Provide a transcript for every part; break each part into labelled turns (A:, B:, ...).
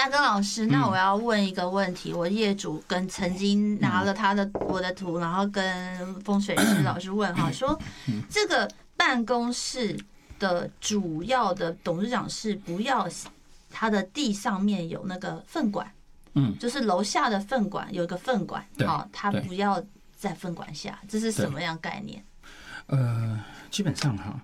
A: 大根老师，那我要问一个问题，我业主曾经拿了我的图，然后跟风水师老师问哈，说这个办公室的主要的董事长是不要他的地上面有那个粪管，就是楼下的粪管有一个粪管，他不要在粪管下，这是什么样概念？
B: 基本上哈，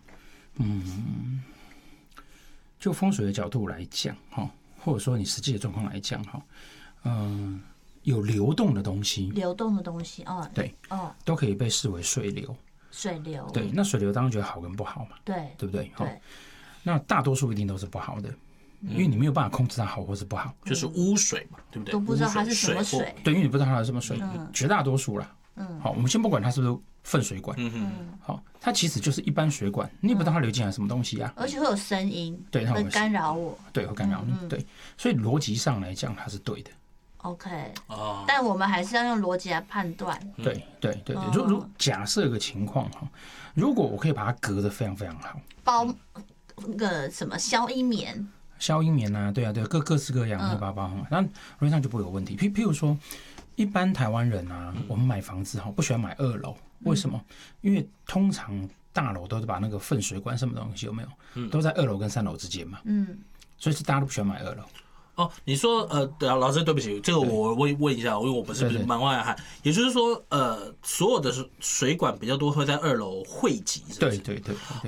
B: 就风水的角度来讲哈，或者说你实际的状况来讲哈，有流动的东西，对，都可以被视为水流。对，那水流当然觉得好跟不好嘛，对不对？对，那大多数一定都是不好的，因为你没有办法控制它好或是不好，
C: 就是污水嘛，对不对？
A: 都不知道它是什么水，
B: 对，因为你不知道它是什么水，绝大多数啦。好，我们先不管它是不是粪水管，好，它其实就是一般水管，你也不知道它流进来什么东西啊，
A: 而且会有声音，
B: 对，它
A: 会干扰我，
B: 对，会干扰你，对，所以逻辑上来讲它是对的。
A: OK，但我们还是要用逻辑来判断。
B: 对。如假设一个情况哈，如果我可以把它隔得非常非常好，
A: 包那个什么消音棉
B: 啊，对，各式各样的包包，那逻辑上就不会有问题。譬如说，一般台湾人啊，我们买房子哈，不喜欢买2楼，为什么？因为通常大楼都是把那个粪水管什么东西有没有，都在2楼跟3楼之间嘛，所以是大家都不喜欢买2楼。
C: 你说老师对不起，这个我问一下，因为我不是门外汉，也就是说所有的水管比较多会在2楼汇集，是不是？
B: 对。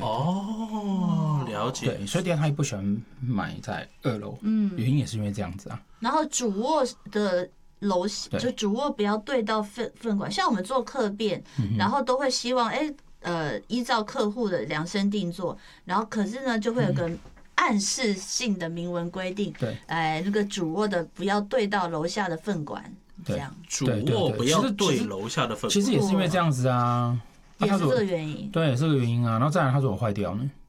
C: 了解。
B: 对，所以第二他也不喜欢买在2楼，原因也是因为这样子啊。
A: 然后主卧的就主卧不要对到粪管，像我们做客变，然后都会希望依照客户的量身定做，然后可是呢就会有个暗示性的明文规定，对，那个主卧的不要对到楼下的粪管，这样。
C: 主卧不要对楼下的粪管，
B: 其实也是因为这样子啊，
A: 也是这个原因。
B: 对，是这个原因啊。然后再来，他说我坏掉呢。